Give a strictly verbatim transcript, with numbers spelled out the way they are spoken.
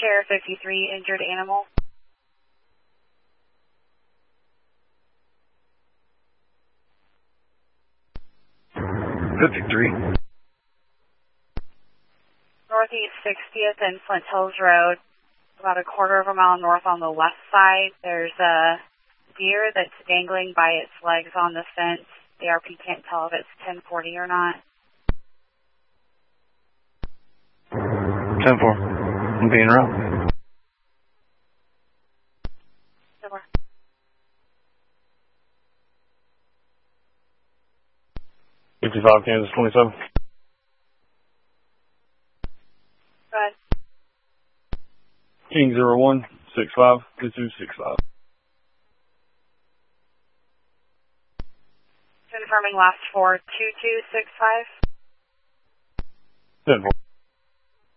Sheriff fifty-three, injured animal. fifty-three. Northeast sixtieth and Flint Hills Road, about a quarter of a mile north on the west side. There's a deer that's dangling by its legs on the fence. The A R P can't tell if it's ten forty or not. ten four. I'm being around. Over. fifty-five, Kansas twenty-seven. Go ahead. King zero one six five two two six five. Confirming last four two two six five. ten four.